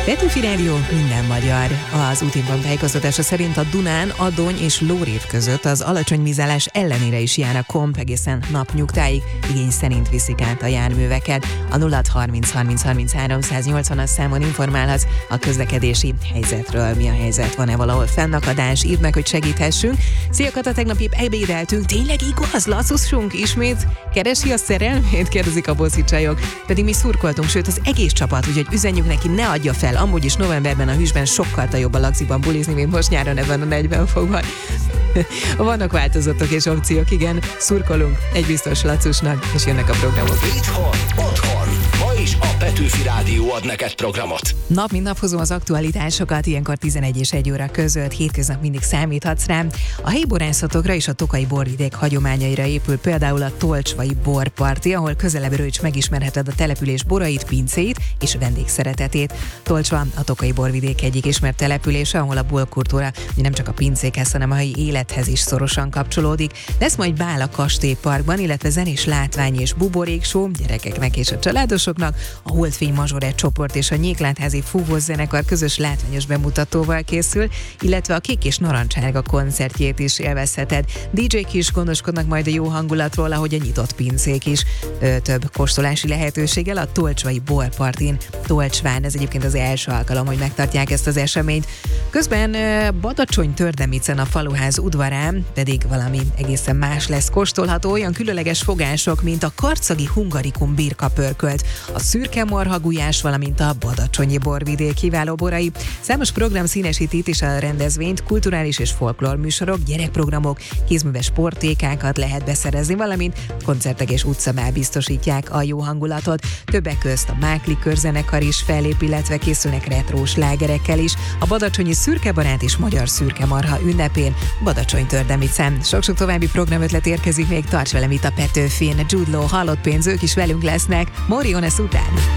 Petőfi Rádió, minden magyar. Az útinban tájékoztatása szerint a Dunán, Addony és Lórév között az alacsony mizálás ellenére is jár a komp egészen napnyugtáig. Igény szerint viszik át a járműveket. A 0630 30 33 180-as számon informálhatsz a közlekedési helyzetről. Mi a helyzet? Van-e valahol fennakadás? Írd meg, hogy segíthessünk. Szia Kata, tegnap épp ebédeltünk. Tényleg igaz? Lacussunk ismét? Keresi a szerelmét? Kérdezik a bosszicsajok. Pedig mi szurkoltunk, sőt az egész csapat, úgyhogy üzenjük neki, ne adja fel. Amúgy is novemberben a Hűsben sokkal jobb a lagziban bulizni, mint most nyáron ebben a 40 fokban. Vannak változatok és opciók, igen. Szurkolunk egy biztos Lacusnak, és jönnek a programok. Itthon, otthon, ma is a Petőfi Rádió ad neked programot. Nap mint nap hozom az aktualitásokat, ilyenkor 11 és 1 óra között, hétköznap mindig számíthatsz rám. A helyi borászatokra és a tokaji borvidék hagyományaira épül például a Tolcsvai borparti, ahol közelebbről is megismerheted a település borait, pincéit és vendégszeretetét. Tolcsva a tokaji borvidék egyik ismert települése, ahol a borkultúra nem csak a pincékhez, hanem a helyi élethez is szorosan kapcsolódik. Lesz majd bál a kastélyparkban, illetve zenés látvány és buborékshow gyerekeknek és a családosoknak. A Holdfény Mazsorett csoport és a Nyéklátházi Fúvós zenekar közös látványos bemutatóval készül, illetve a Kék és Narancsárga koncertjét is élvezheted. DJ-k is gondoskodnak majd a jó hangulatról, ahogy a nyitott pincék is. Több kóstolási lehetőséggel a Tolcsvai borpartin, Tolcsván. Ez egyébként az első alkalom, hogy megtartják ezt az eseményt. Közben Badacsony-Tördemicen a faluház udvarán pedig valami egészen más lesz kóstolható, olyan különleges fogások, mint a karcagi hungarikum birkapörkölt, a szürke marha gulyás, valamint a badacsonyi borvidék kiváló borai. Számos program színesíti itt is a rendezvényt, kulturális és folklór műsorok, gyerekprogramok, kézműves sportékákat lehet beszerezni, valamint koncertek és utcabál biztosítják a jó hangulatot. Többek közt a Mákli körzenekar is fellép, illetve készülnek retró slágerekkel is. A badacsonyi szürkebarát és magyar szürkemarha ünnepén Badacsony-Tördemicen. Sok-sok további programötlet érkezik még, tarts velem itt a Petőfin. Jude Law, Halott pénz, ők is velünk lesznek. Moriones után.